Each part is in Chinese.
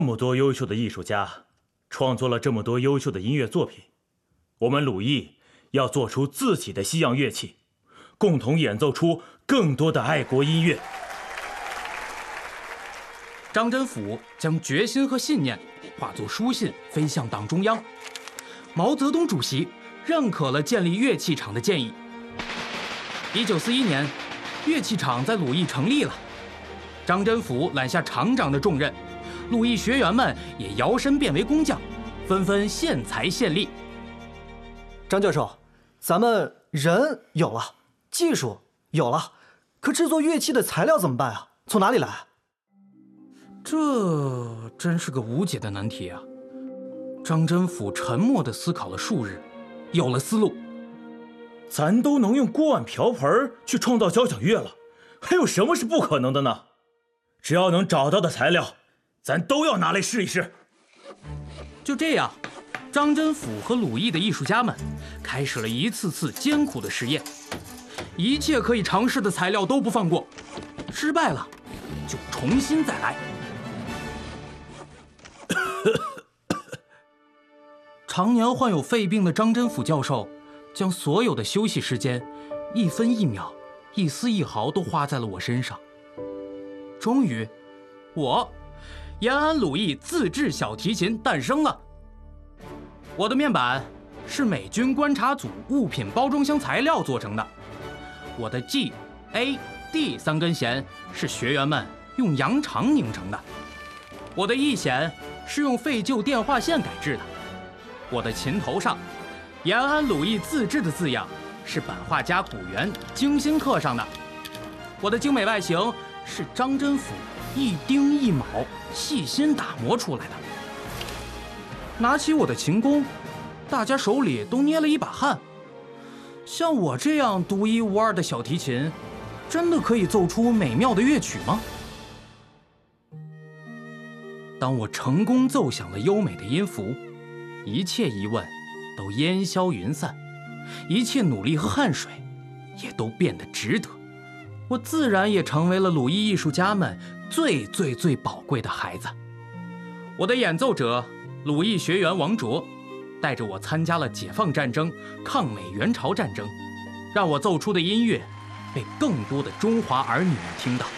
这么多优秀的艺术家，创作了这么多优秀的音乐作品，我们鲁艺要做出自己的西洋乐器，共同演奏出更多的爱国音乐。 张真甫将决心和信念化作书信飞向党中央，毛泽东主席认可了建立乐器厂的建议。1941年，乐器厂在鲁艺成立了，张真甫揽下厂长的重任，鲁艺学员们也摇身变为工匠，纷纷献才献力。 张教授，咱们人有了，技术有了，可制作乐器的材料怎么办啊？从哪里来？ 这真是个无解的难题啊！张真甫沉默地思考了数日，有了思路。 咱都能用锅碗瓢盆去创造交响乐了，还有什么是不可能的呢？只要能找到的材料，咱都要拿来试一试。 就这样，张真甫和鲁艺的艺术家们开始了一次次艰苦的实验，一切可以尝试的材料都不放过，失败了就重新再来。常年患有肺病的张真甫教授，将所有的休息时间，一分一秒、一丝一毫都花在了我身上。终于，我延安鲁艺自制小提琴诞生了。我的面板是美军观察组物品包装箱材料做成的，我的 G、A、D 三根弦是学员们用羊肠拧成的，我的E弦是用废旧电话线改制的，我的琴头上延安鲁艺自制的字样是版画家古元精心刻上的，我的精美外形是张真甫一丁一卯细心打磨出来的。拿起我的琴弓，大家手里都捏了一把汗。像我这样独一无二的小提琴，真的可以奏出美妙的乐曲吗？当我成功奏响了优美的音符，一切疑问都烟消云散，一切努力和汗水也都变得值得。我自然也成为了鲁艺艺术家们最宝贵的孩子。我的演奏者鲁艺学员王卓带着我参加了解放战争、抗美援朝战争，让我奏出的音乐被更多的中华儿女们听到。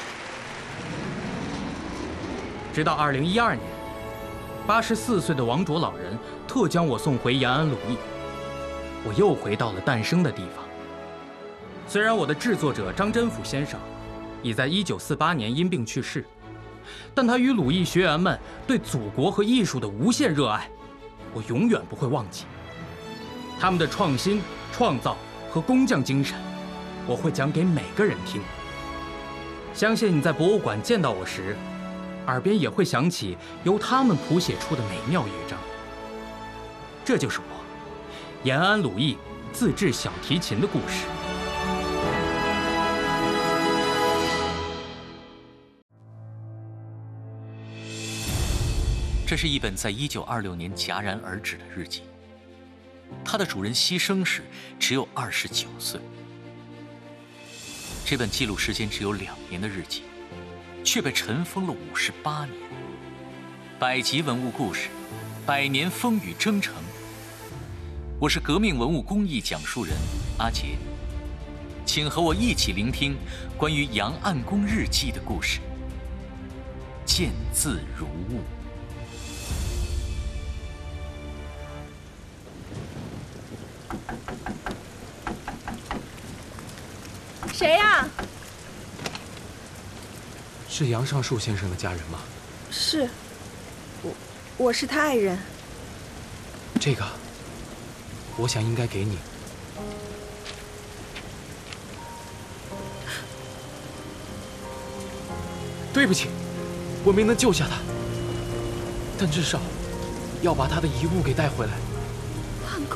直到2012年，84岁的王卓老人特将我送回延安鲁艺，我又回到了诞生的地方。虽然我的制作者张真甫先生已在1948年因病去世，但他与鲁艺学员们对祖国和艺术的无限热爱，我永远不会忘记。他们的创新、创造和工匠精神，我会讲给每个人听。相信你在博物馆见到我时，耳边也会响起由他们谱写出的美妙乐章。这就是我延安鲁艺自制小提琴的故事。 这是一本在1926年戛然而止的日记，它的主人牺牲时只有29岁。这本记录时间只有2年的日记，却被尘封了58年。100集文物故事，100年风雨征程。我是革命文物工艺讲述人阿杰，请和我一起聆听关于杨岸公日记的故事。见字如晤。 谁呀？ 是杨尚树先生的家人吗？ 是，我是他爱人。 这个，我想应该给你。对不起，我没能救下他，但至少要把他的遗物给带回来。 安公，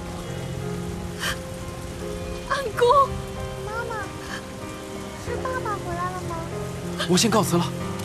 安公。 妈妈，是爸爸回来了吗？ 我先告辞了。